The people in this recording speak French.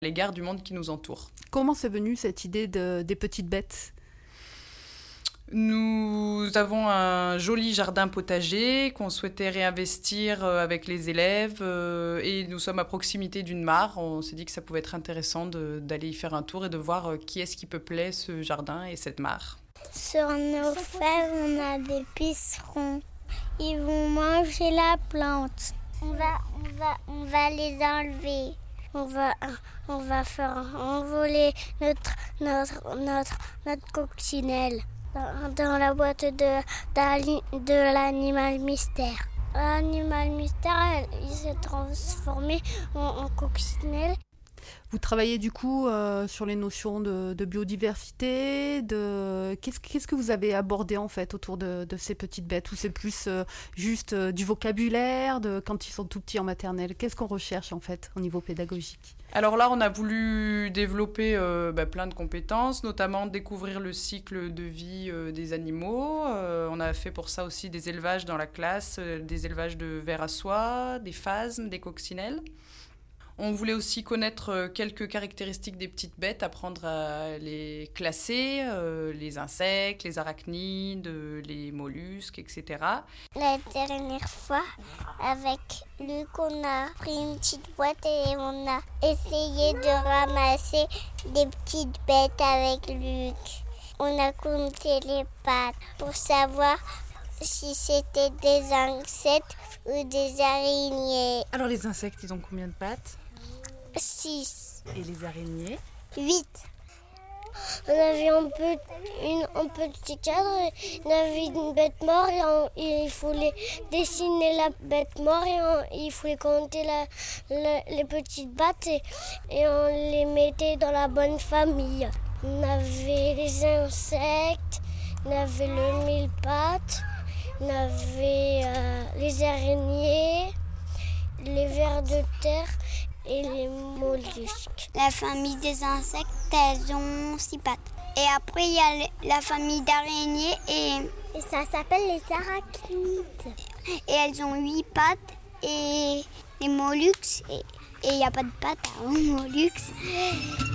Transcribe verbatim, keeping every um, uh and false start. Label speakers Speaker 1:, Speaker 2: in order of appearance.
Speaker 1: l'égard du monde qui nous entoure.
Speaker 2: Comment c'est venu cette idée de, des petites bêtes ?
Speaker 1: Nous avons un joli jardin potager qu'on souhaitait réinvestir avec les élèves et nous sommes à proximité d'une mare. On s'est dit que ça pouvait être intéressant de, d'aller y faire un tour et de voir qui est-ce qui peuplait ce jardin et cette mare.
Speaker 3: Sur nos fèves, on a des pucerons. Ils vont manger la plante. On va, on va, on va les enlever. On va, on va faire envoler notre, notre, notre, notre coccinelle. Dans, dans la boîte de, de l'animal mystère. L'animal mystère, il s'est transformé en, en coccinelle.
Speaker 2: Vous travaillez du coup euh, sur les notions de, de biodiversité, de... Qu'est-ce, qu'est-ce que vous avez abordé en fait autour de, de ces petites bêtes ? Ou c'est plus euh, juste euh, du vocabulaire, de, quand ils sont tout petits en maternelle ? Qu'est-ce qu'on recherche en fait au niveau pédagogique ?
Speaker 1: Alors là, on a voulu développer euh, bah, plein de compétences, notamment découvrir le cycle de vie euh, des animaux. Euh, on a fait pour ça aussi des élevages dans la classe, euh, des élevages de vers à soie, des phasmes, des coccinelles. On voulait aussi connaître quelques caractéristiques des petites bêtes, apprendre à les classer, euh, les insectes, les arachnides, les mollusques, et cetera.
Speaker 3: La dernière fois, avec Luc, on a pris une petite boîte et on a essayé de ramasser des petites bêtes avec Luc. On a compté les pattes pour savoir si c'était des insectes ou des araignées.
Speaker 1: Alors les insectes, ils ont combien de pattes ?
Speaker 3: Six.
Speaker 1: Et les araignées ?
Speaker 3: Huit. On avait un, peu, une, un petit cadre, on avait une bête morte et, on, et il fallait dessiner la bête morte et, on, et il fallait compter la, la, les petites pattes et, et on les mettait dans la bonne famille. On avait les insectes, on avait le mille-pattes, on avait euh, les araignées, les vers de terre et les mollusques.
Speaker 4: La famille des insectes, elles ont six pattes. Et après, il y a la famille d'araignées et...
Speaker 3: Et ça s'appelle les arachnides.
Speaker 4: Et elles ont huit pattes et les mollusques. Et il n'y a pas de pattes aux mollusques.